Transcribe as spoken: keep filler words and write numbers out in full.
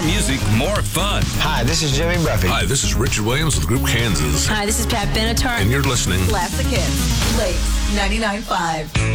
music, more fun. Hi, this is Jimmy Buffett. Hi, this is Richard Williams with Group Kansas. Hi, this is Pat Benatar. And you're listening. Classic Hits. Late ninety-nine point five.